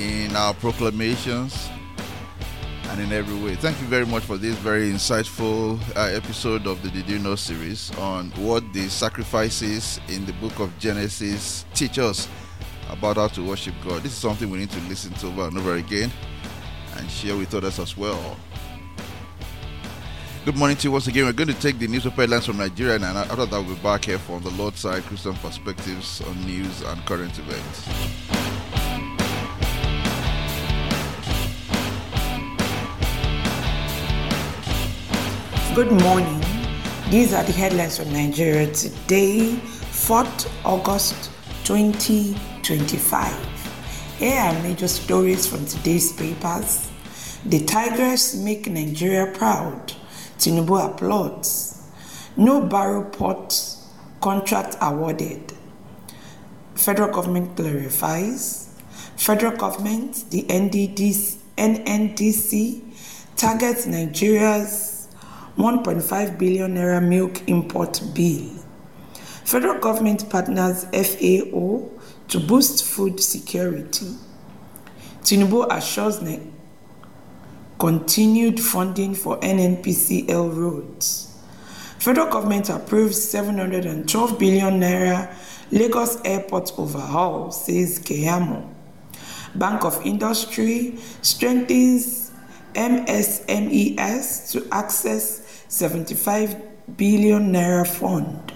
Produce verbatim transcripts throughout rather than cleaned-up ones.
in our proclamations and in every way. Thank you very much for this very insightful uh, episode of the Did You Know series on what the sacrifices in the book of Genesis teach us about how to worship God. This is something we need to listen to over and over again and share with others as well. Good morning to you once again. We're going to take the newspaper headlines from Nigeria, and after that we'll be back here from the Lord's Side Christian perspectives on news and current events. Good morning. These are the headlines from Nigeria today, fourth of August twenty twenty-five. Here are major stories from today's papers. The Tigers make Nigeria proud. Tinubu applauds. No Barrow Port contract awarded. Federal government clarifies. Federal government, the N N D C, targets Nigeria's one point five billion naira milk import bill. Federal government partners F A O to boost food security. Tinubu assures Nigeria continued funding for N N P C L roads. Federal government approves seven hundred twelve billion naira Lagos airport overhaul, says Keyamo. Bank of Industry strengthens M S M Es to access seventy-five billion naira fund.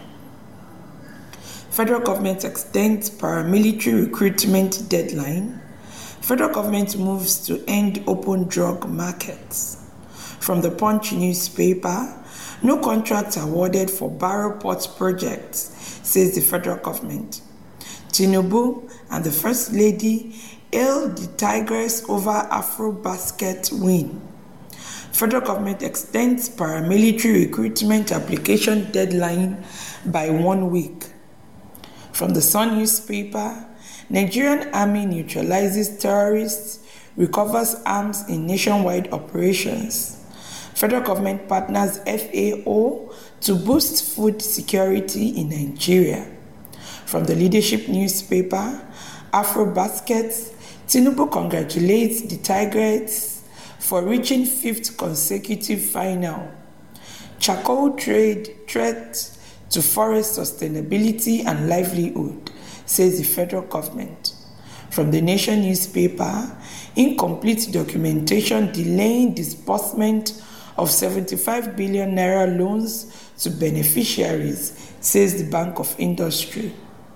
Federal government extends paramilitary recruitment deadline. Federal government moves to end open drug markets. From the Punch newspaper, no contract awarded for Barrow Port projects, says the federal government. Tinubu and the First Lady hail the Tigers over Afro-Basket win. Federal government extends paramilitary recruitment application deadline by one week. From the Sun newspaper, Nigerian army neutralizes terrorists, recovers arms in nationwide operations. Federal government partners F A O to boost food security in Nigeria. From the Leadership newspaper, Afro-Baskets, Tinubu congratulates the Tigers for reaching fifth consecutive final. Charcoal trade threat to forest sustainability and livelihood, says the federal government. From the Nation newspaper, incomplete documentation delaying disbursement of seventy-five billion naira loans to beneficiaries, says the Bank of Industry.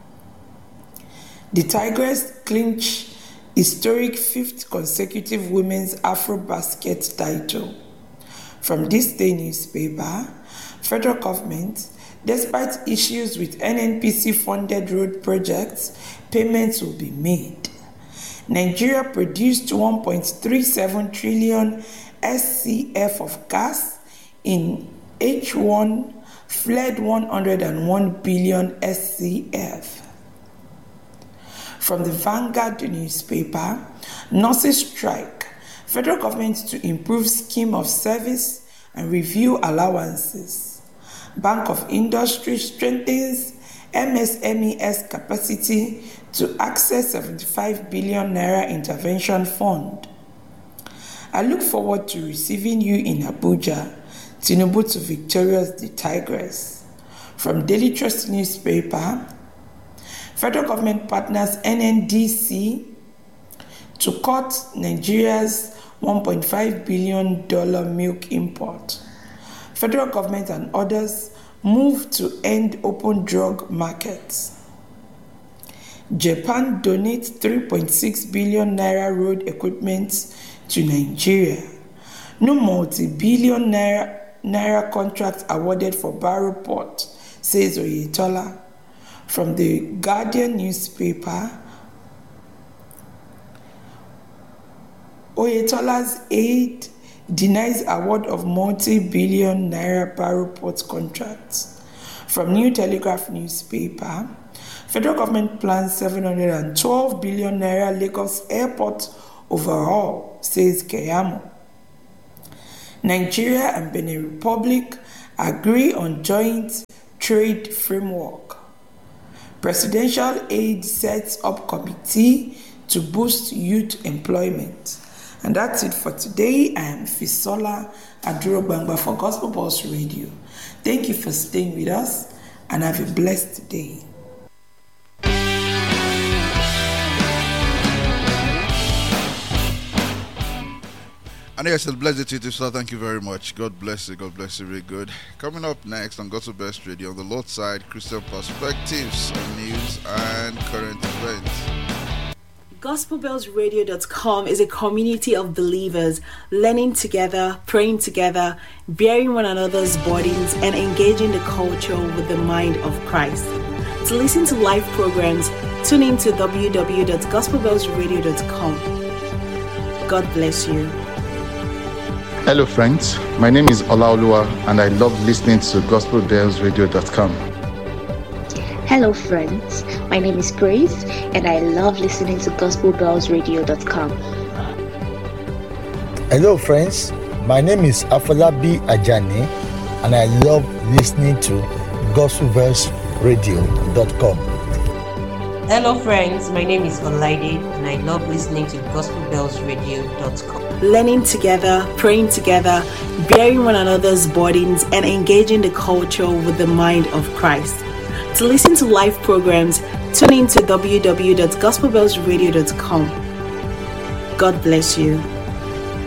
The Tigers clinch historic fifth consecutive women's Afro-Basket title. From this day newspaper, federal government, despite issues with N N P C-funded road projects, payments will be made. Nigeria produced one point three seven trillion S C F of gas in H one, fled one hundred one billion S C F. From the Vanguard newspaper, nurses strike. Federal government to improve scheme of service and review allowances. Bank of Industry strengthens M S M Es capacity to access seventy-five billion naira intervention fund. I look forward to receiving you in Abuja. Tinubu to victorious the Tigers. From Daily Trust newspaper, federal government partners N N D C to cut Nigeria's one point five billion dollars milk import. Federal government and others move to end open drug markets. Japan donates three point six billion naira road equipment to Nigeria. No multi-billion naira, naira contract awarded for Barrow Port, says Oyetola. From the Guardian newspaper, Oyetola's aide denies award of multi-billion naira Barrow Port contracts. From New Telegraph newspaper, federal government plans seven hundred twelve billion naira Lagos airport overhaul, says Keyamo. Nigeria and Benin Republic agree on joint trade framework. Presidential aide sets up committee to boost youth employment. And that's it for today. I am Fisola Aduro-Gbangba for Gospel Pulse Radio. Thank you for staying with us and have a blessed day. And yes, it's blessed to you, sir. Thank you very much. God bless you. God bless you. Very good. Coming up next on Gospel Best Radio, on the Lord's Side, Christian Perspectives on news and current events. Gospel Bells Radio dot com is a community of believers learning together, praying together, bearing one another's burdens, and engaging the culture with the mind of Christ. To listen to live programs, tune in to w w w dot gospel bells radio dot com. God bless you. Hello friends, my name is Olaoluwa and I love listening to Gospel Bells Radio dot com. Hello friends, my name is Grace and I love listening to Gospel Bells Radio dot com. Hello friends, my name is Afolabi Ajani and I love listening to Gospel Bells Radio dot com. Hello friends, my name is Olaide and I love listening to Gospel Bells Radio dot com. Learning together, praying together, bearing one another's burdens, and engaging the culture with the mind of Christ. To listen to live programs, tune in to w w w dot gospel bells radio dot com. God bless you.